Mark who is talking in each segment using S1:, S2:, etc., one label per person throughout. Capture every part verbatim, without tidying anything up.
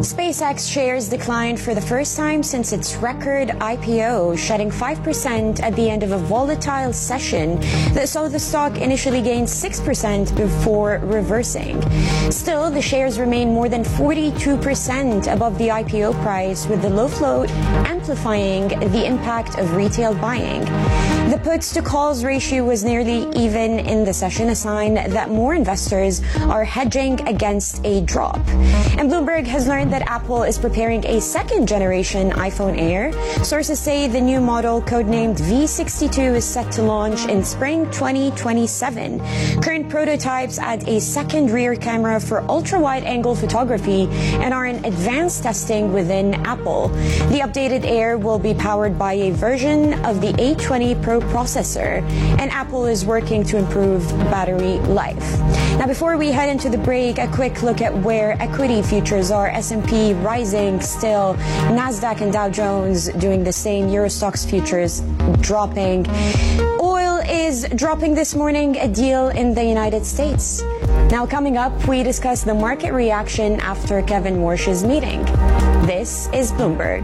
S1: SpaceX shares declined for the first time since its record I P O, shedding five percent at the end of a volatile session that saw the stock initially gain six percent before reversing. Still, the shares remain more than forty-two percent above the I P O price, with the low float amplifying the impact of retail buying. The puts to calls ratio was nearly even in the session, a sign that more investors are hedging against a drop. And Bloomberg has learned that Apple is preparing a second generation iPhone Air. Sources say the new model, codenamed V sixty-two, is set to launch in spring twenty twenty-seven. Current prototypes add a second rear camera for ultra-wide-angle photography and are in advanced testing within Apple. The updated Air will be powered by a version of the A twenty Pro processor, and Apple is working to improve battery life. Now, before we head into the break, a quick look at where equity futures are. S and P rising still, NASDAQ and Dow Jones doing the same, Eurostoxx futures dropping. Oil is dropping this morning, a deal in the United States. Now, coming up, we discuss the market reaction after Kevin Warsh's meeting. This is Bloomberg.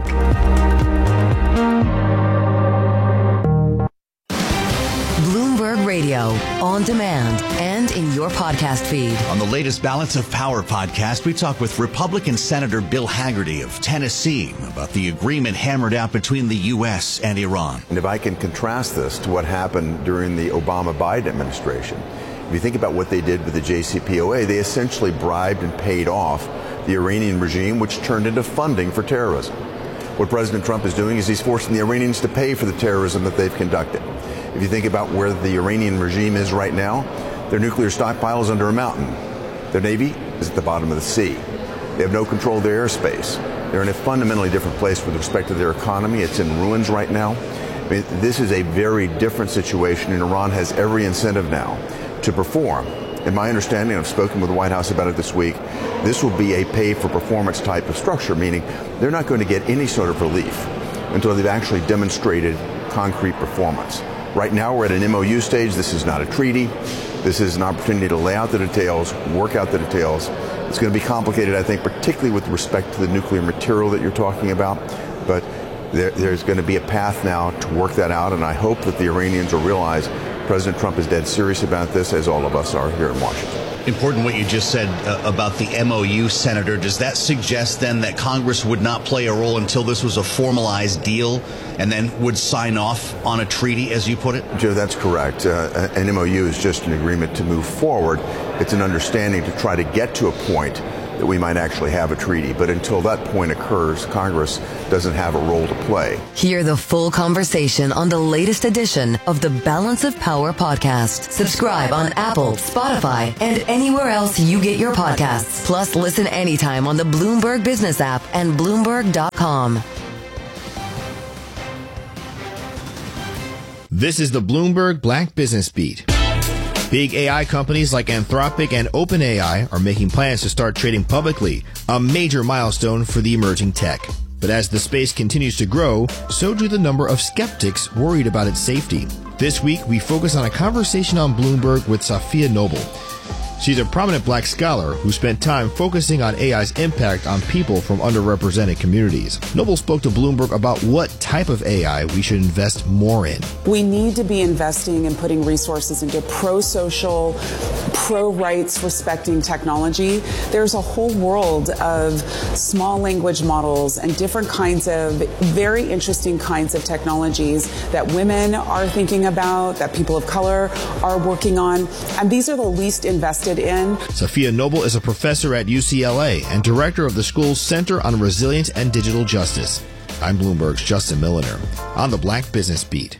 S2: Bloomberg Radio, on demand and in your podcast feed.
S3: On the latest Balance of Power podcast, we talk with Republican Senator Bill Hagerty of Tennessee about the agreement hammered out between the U S and Iran.
S4: And if I can contrast this to what happened during the Obama-Biden administration, if you think about what they did with the J C P O A, they essentially bribed and paid off the Iranian regime, which turned into funding for terrorism. What President Trump is doing is he's forcing the Iranians to pay for the terrorism that they've conducted. If you think about where the Iranian regime is right now, their nuclear stockpile is under a mountain. Their navy is at the bottom of the sea. They have no control of their airspace. They're in a fundamentally different place with respect to their economy. It's in ruins right now. I mean, this is a very different situation, and Iran has every incentive now to perform. In my understanding, I've spoken with the White House about it this week, this will be a pay-for-performance type of structure, meaning they're not going to get any sort of relief until they've actually demonstrated concrete performance. Right now, we're at an M O U stage. This is not a treaty. This is an opportunity to lay out the details, work out the details. It's going to be complicated, I think, particularly with respect to the nuclear material that you're talking about. But there, there's going to be a path now to work that out, and I hope that the Iranians will realize President Trump is dead serious about this, as all of us are here in Washington.
S3: Important what you just said uh, about the M O U, Senator. Does that suggest then that Congress would not play a role until this was a formalized deal and then would sign off on a treaty, as you put it?
S4: Joe, that's correct. Uh, an M O U is just an agreement to move forward. It's an understanding to try to get to a point that we might actually have a treaty. But until that point occurs, Congress doesn't have a role to play.
S2: Hear the full conversation on the latest edition of the Balance of Power podcast. Subscribe on Apple, Spotify, and anywhere else you get your podcasts. Plus, listen anytime on the Bloomberg Business app and Bloomberg dot com.
S5: This is the Bloomberg Black Business Beat. Big A I companies like Anthropic and OpenAI are making plans to start trading publicly, a major milestone for the emerging tech. But as the space continues to grow, so do the number of skeptics worried about its safety. This week, we focus on a conversation on Bloomberg with Safiya Noble. She's a prominent black scholar who spent time focusing on A I's impact on people from underrepresented communities. Noble spoke to Bloomberg about what type of A I we should invest more in.
S6: We need to be investing and putting resources into pro-social, pro-rights respecting technology. There's a whole world of small language models and different kinds of very interesting kinds of technologies that women are thinking about, that people of color are working on, and these are the least invested in.
S5: Safiya Noble is a professor at U C L A and director of the school's Center on Resilience and Digital Justice. I'm Bloomberg's Justin Milliner on the Black Business Beat.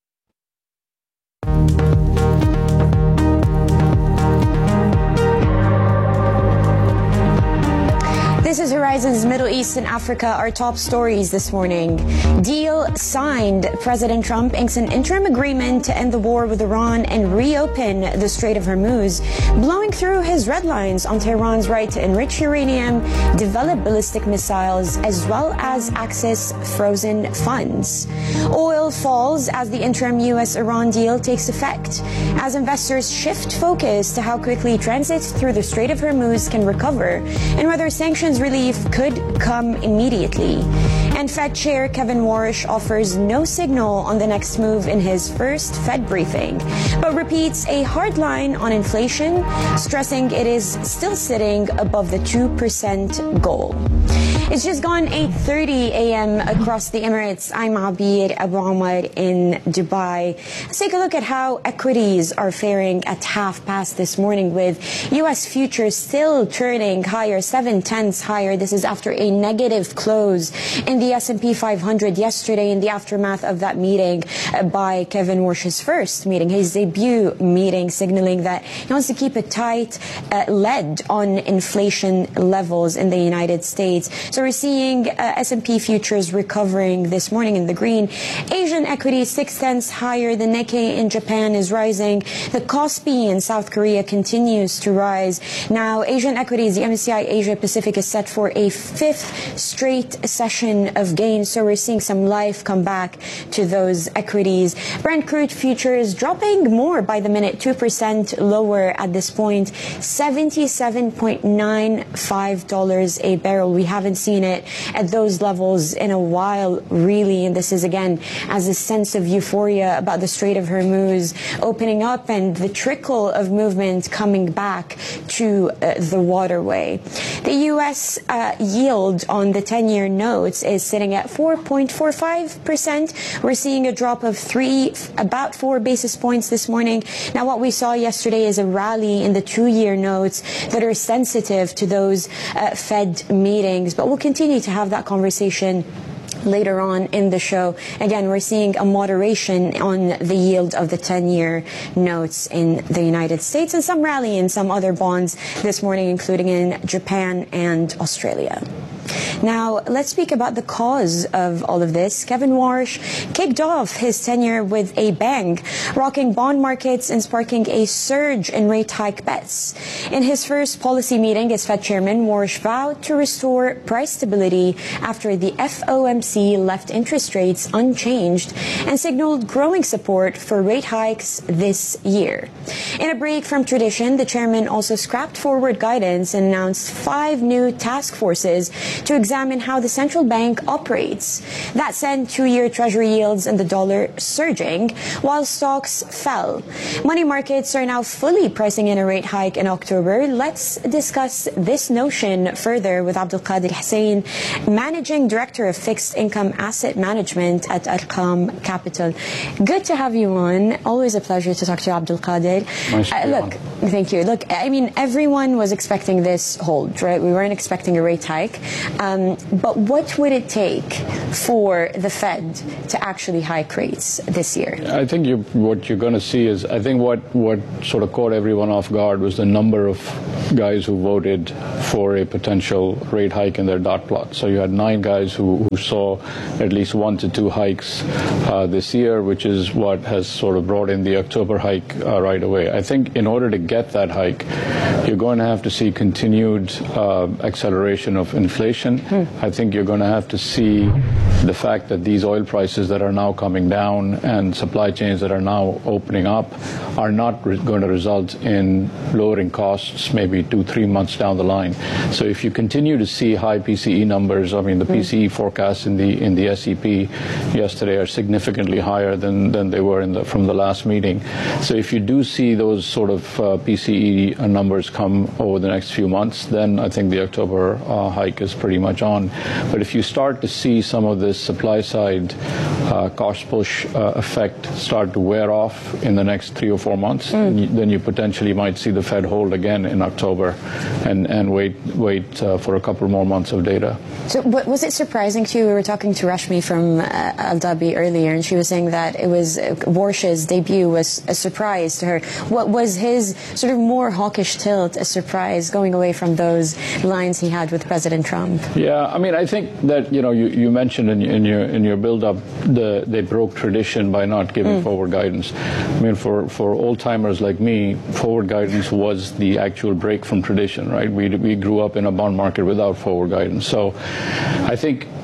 S1: This is Horizon's Middle East and Africa, our top stories this morning. Deal signed. President Trump inks an interim agreement to end the war with Iran and reopen the Strait of Hormuz, blowing through his red lines on Tehran's right to enrich uranium, develop ballistic missiles, as well as access frozen funds. Oil falls as the interim U S Iran deal takes effect, as investors shift focus to how quickly transit through the Strait of Hormuz can recover and whether sanctions relief could come immediately. And Fed Chair Kevin Warsh offers no signal on the next move in his first Fed briefing, but repeats a hard line on inflation, stressing it is still sitting above the two percent goal. It's just gone eight thirty a.m. across the Emirates. I'm Abir Abu Omar in Dubai. Let's take a look at how equities are faring at half past this morning, with U S futures still turning higher, seven tenths higher. This is after a negative close in the S and P five hundred yesterday in the aftermath of that meeting by Kevin Warsh's first meeting, his debut meeting, signaling that he wants to keep a tight uh, lead on inflation levels in the United States. So we're seeing uh, S and P futures recovering this morning in the green. Asian equities six tenths higher. The Nikkei in Japan is rising. The Kospi in South Korea continues to rise. Now, Asian equities, the M S C I Asia Pacific is set for a fifth straight session of gains. So we're seeing some life come back to those equities. Brent crude futures dropping more by the minute, two percent lower at this point, seventy-seven point nine five dollars a barrel. We haven't seen it at those levels in a while, really. And this is, again, as a sense of euphoria about the Strait of Hormuz opening up and the trickle of movement coming back to uh, the waterway. The U S uh, yield on the ten-year notes is sitting at four point four five percent. We're seeing a drop of three, about four basis points this morning. Now, what we saw yesterday is a rally in the two-year notes that are sensitive to those uh, Fed meetings. But we'll continue to have that conversation later on in the show. Again, we're seeing a moderation on the yield of the ten-year notes in the United States and some rally in some other bonds this morning, including in Japan and Australia. Now, let's speak about the cause of all of this. Kevin Warsh kicked off his tenure with a bang, rocking bond markets and sparking a surge in rate hike bets. In his first policy meeting as Fed chairman, Warsh vowed to restore price stability after the F O M C left interest rates unchanged and signaled growing support for rate hikes this year. In a break from tradition, the chairman also scrapped forward guidance and announced five new task forces to examine how the central bank operates. That sent two-year Treasury yields and the dollar surging, while stocks fell. Money markets are now fully pricing in a rate hike in October. Let's discuss this notion further with Abdulkader Hussein, Managing Director of Fixed Income Asset Management at Arqam Capital. Good to have you on. Always a pleasure to talk to you, Abdulkader.
S7: Nice
S1: uh, look, on. Thank you. Look, I mean, everyone was expecting this hold, right? We weren't expecting a rate hike. Um, but what would it take for the Fed to actually hike rates this year?
S7: I think you, what you're going to see is, I think what, what sort of caught everyone off guard was the number of guys who voted for a potential rate hike in their dot plot. So you had nine guys who, who saw at least one to two hikes uh, this year, which is what has sort of brought in the October hike uh, right away. I think in order to get that hike, you're going to have to see continued uh, acceleration of inflation. Hmm. I think you're going to have to see the fact that these oil prices that are now coming down and supply chains that are now opening up are not re- going to result in lowering costs maybe two, three months down the line. So if you continue to see high P C E numbers, I mean, the mm. P C E forecasts in the in the S E P yesterday are significantly higher than, than they were in the, from the last meeting. So if you do see those sort of uh, P C E numbers come over the next few months, then I think the October uh, hike is pretty much on. But if you start to see some of this supply side uh, cost push uh, effect start to wear off in the next three or four months, mm. then, you, then you potentially might see the Fed hold again in October and, and wait wait uh, for a couple more months of data.
S1: So was it surprising to you? We were talking to Rashmi from uh, Al Dhabi earlier, and she was saying that it was uh, Warsh's debut was a surprise to her. What was his sort of more hawkish tilt a surprise, going away from those lines he had with President Trump?
S7: Yeah, I mean, I think that, you know, you, you mentioned in, in your in your build-up the they broke tradition by not giving mm. forward guidance. I mean, for, for old-timers like me, forward guidance was the actual break from tradition, right? We we grew up in a bond market without forward guidance. So I think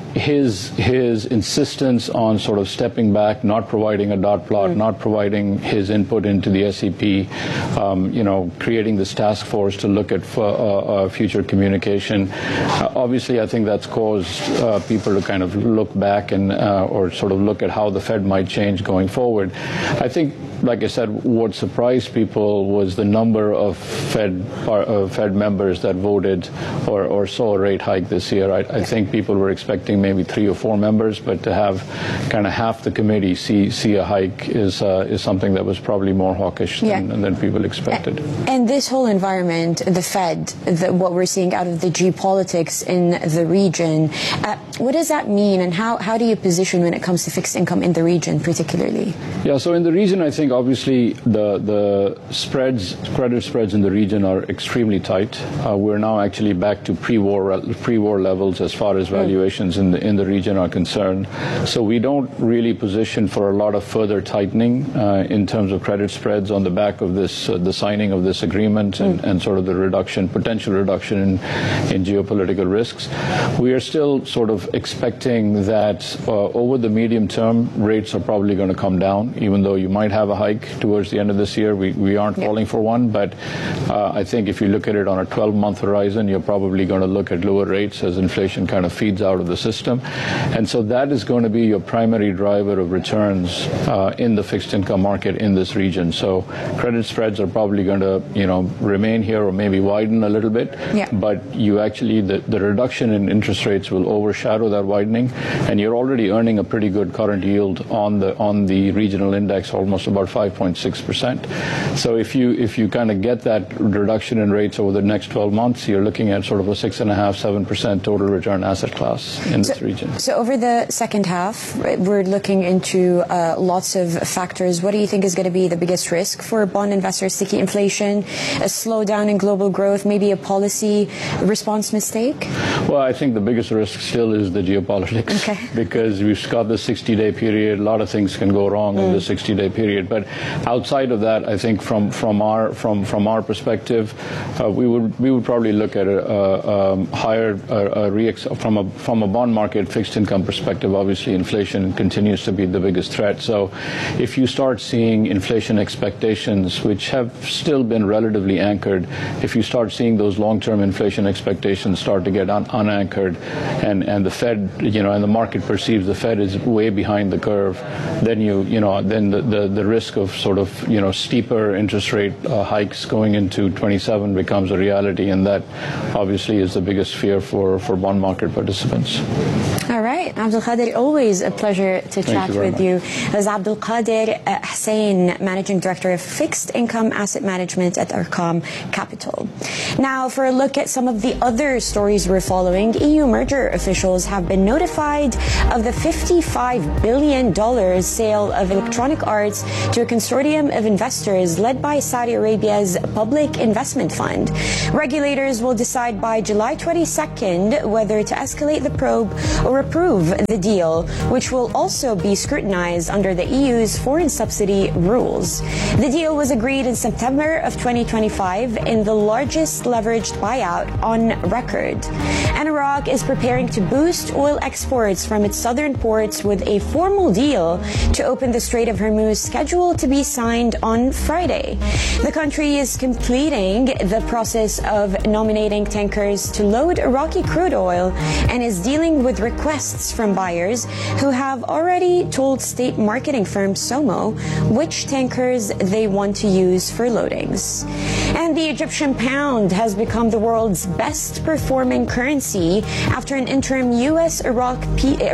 S7: his his insistence on sort of stepping back, not providing a dot plot, mm. not providing his input into the S E P, um, you know, creating this task force to look at f- uh, uh, future communication. Uh, obviously, I think that's caused uh, people to kind of look back and uh, or sort of look at how the Fed might change going forward. I think, like I said, what surprised people was the number of Fed uh, Fed members that voted or, or saw a rate hike this year. I, I think people were expecting maybe three or four members, but to have kind of half the committee see see a hike is uh, is something that was probably more hawkish yeah. than, than people expected.
S1: And this whole environment, the Fed, the, what we're seeing out of the geopolitics in the region, uh, what does that mean, and how, how do you position when it comes to fixed income in the region particularly?
S7: Yeah, so in the region, I think obviously the the spreads, credit spreads in the region are extremely tight. Uh, we're now actually back to pre-war pre-war levels as far as valuations in the in the region are concerned. So we don't really position for a lot of further tightening uh, in terms of credit spreads on the back of this uh, the signing of this agreement and, and sort of the reduction, potential reduction in in geopolitical risks. We are still sort of expecting that uh, over the medium term, rates are probably going to come down, even though you might have a hike towards the end of this year. We, we aren't yep. calling for one, but uh, I think if you look at it on a twelve-month horizon, you're probably going to look at lower rates as inflation kind of feeds out of the system. And so that is going to be your primary driver of returns uh, in the fixed income market in this region. So credit spreads are probably going to, you know, remain here or maybe widen a little bit,
S1: yeah.
S7: but you actually, the, the reduction in interest rates will overshadow that widening, and you're already earning a pretty good current yield on the on the regional index, almost about five point six percent. So if you if you kind of get that reduction in rates over the next twelve months, you're looking at sort of a six and a half, seven percent total return asset class in
S1: so,
S7: this region.
S1: So over the second half, we're looking into uh, lots of factors. What do you think is going to be the biggest risk for bond investors? Sticky inflation, a slowdown in global growth, maybe a policy response mistake?
S7: Well, I think the biggest risk still is the geopolitics,
S1: okay.
S7: because we've got the sixty-day period. A lot of things can go wrong mm. in the sixty-day period. But outside of that, I think from from our from from our perspective, uh, we would we would probably look at a, a, a higher a, a re- from a from a bond market fixed income perspective. Obviously, inflation continues to be the biggest threat. So, if you start seeing inflation expectations, which have still been relatively anchored, if you start seeing those long-term inflation expectations start to get un- unanchored, and and the Fed, you know, and the market perceives the Fed is way behind the curve, then you you know then the the, the risk of sort of you know steeper interest rate uh, hikes going into twenty-seven becomes a reality, and that obviously is the biggest fear for for bond market participants.
S1: All right, Abdulkader, always a pleasure to
S7: Thank
S1: chat
S7: you
S1: with
S7: much.
S1: you. As Abdulkader uh, Hussain, Managing Director of Fixed Income Asset Management at Arqam Capital. Now, for a look at some of the other stories we're following, E U merger officials have been notified of the fifty-five billion dollars sale of Electronic Arts to a consortium of investors led by Saudi Arabia's Public Investment Fund. Regulators will decide by July twenty-second whether to escalate the probe or approve the deal, which will also be scrutinized under the E U's foreign subsidy rules. The deal was agreed in September of twenty twenty-five in the largest leveraged buyout on record. And Iraq is preparing to boost oil exports from its southern ports with a formal deal to open the Strait of Hormuz scheduled to be signed on Friday. The country is completing the process of nominating tankers to load Iraqi crude oil and is dealing with requests from buyers who have already told state marketing firm Somo which tankers they want to use for loadings. And the Egyptian pound has become the world's best performing currency after an interim U S Iraq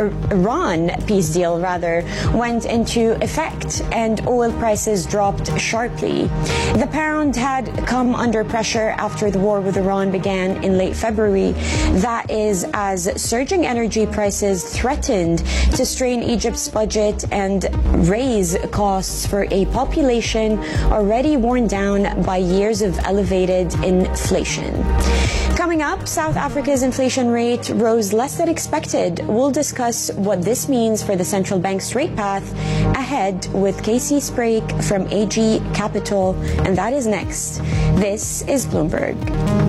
S1: Iran peace deal rather went into effect and oil prices dropped sharply. The pound had come under pressure after the war with Iran began in late February. That is as surging energy prices threatened to strain Egypt's budget and raise costs for a population already worn down by years of elevated inflation. Coming up, South Africa's inflation rate rose less than expected. We'll discuss what this means for the central bank's rate path ahead with Casey Sprague from A G Capital, and that is next. This is Bloomberg.